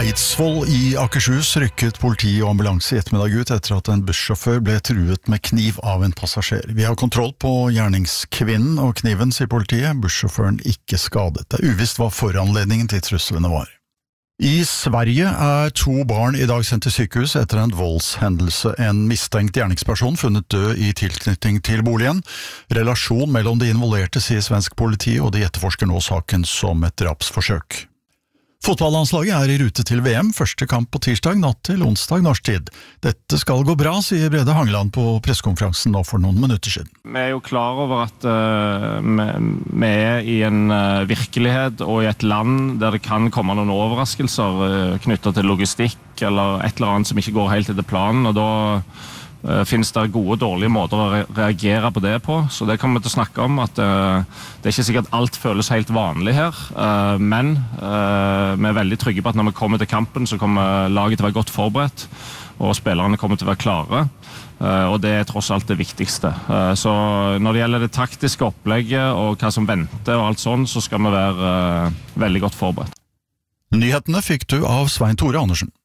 Eidsvoll i Akershus rykket politi og ambulanse i ettermiddag ut etter at en bussjåfør ble truet med kniv av en passasjer. Vi har kontroll på gjerningskvinnen og kniven, sier politiet. Bussjåføren ikke skadet. Det er uvisst hva foranledningen til truslene var. I Sverige er 2 barn i dag sendt til sykehus etter en voldshendelse. En mistenkt gjerningsperson funnet død i tilknytning til boligen. Relasjon mellom de involverte, sier svensk politi, og de etterforsker nå saken som et drapsforsøk. Fotballandslaget er i rute til VM, første kamp på tirsdag natt til onsdag norsk tid. Dette skal gå bra, sier Brede Hangeland på pressekonferansen nå for noen minutter siden. Vi er jo klar over at vi er i en virkelighet og i et land der det kan komme noen overraskelser knyttet til logistikk eller et eller annet som ikke går helt etter planen, og da finnes det gode og dårlige måter å reagere på det på, så det kommer vi til å snakke om, at det er ikke sikkert alt føles helt vanlig her, men vi er veldig trygge på at når vi kommer til kampen, så kommer laget til å være godt forberedt, og spillerne kommer til å være klare, og det er tross alt det viktigste. Så når det gjelder det taktiske opplegget og hva som venter og alt sånn, så skal vi være veldig godt forberedt. Nyhetene fikk du av Svein Tore Andersen.